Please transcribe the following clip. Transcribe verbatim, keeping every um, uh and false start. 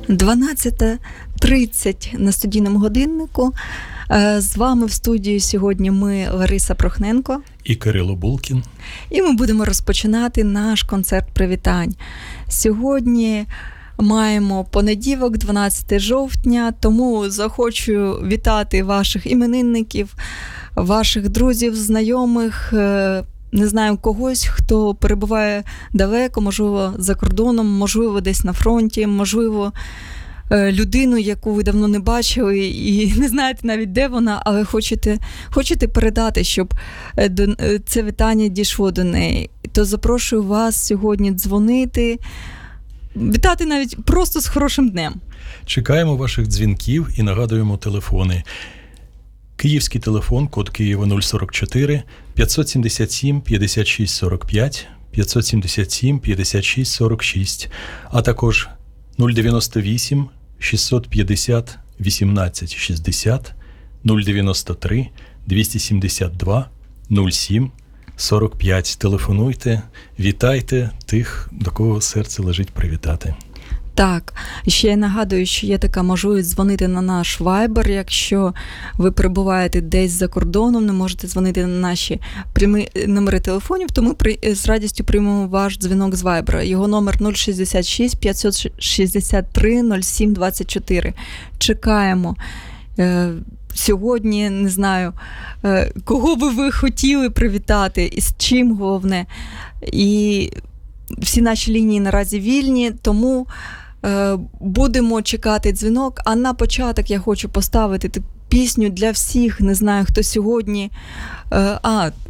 дванадцята тридцять на студійному годиннику. З вами в студії сьогодні ми, Лариса Прохненко і Кирило Булкін. І ми будемо розпочинати наш концерт привітань. Сьогодні маємо понеділок, дванадцяте жовтня, тому захочу вітати ваших іменинників, ваших друзів, знайомих, не знаю, когось, хто перебуває далеко, можливо, за кордоном, можливо, десь на фронті, можливо, людину, яку ви давно не бачили і не знаєте навіть, де вона, але хочете, хочете передати, щоб це вітання дійшло до неї. То запрошую вас сьогодні дзвонити, вітати навіть просто з хорошим днем. Чекаємо ваших дзвінків і нагадуємо телефони. Київський телефон, код Києва нуль сорок чотири, п'ятсот сімдесят сім, п'ятдесят шість сорок п'ять, п'ятсот сімдесят сім, п'ятдесят шість сорок шість, а також нуль дев'яносто вісім, шістсот п'ятдесят, вісімнадцять шістдесят, нуль дев'яносто три, двісті сімдесят два, нуль сім, сорок п'ять. Телефонуйте, вітайте тих, до кого серце лежить привітати. Так, ще я нагадую, що є така можливість дзвонити на наш Viber, якщо ви перебуваєте десь за кордоном, не можете дзвонити на наші прямі номери телефонів, то ми при, з радістю приймемо ваш дзвінок з Viber. Його номер нуль шістдесят шість, п'ятсот шістдесят три, нуль сім двадцять чотири. Чекаємо. Е, сьогодні, не знаю, е, кого би ви хотіли привітати і з чим головне. І всі наші лінії наразі вільні, тому будемо чекати дзвінок, а на початок я хочу поставити пісню для всіх, не знаю, хто сьогодні. А,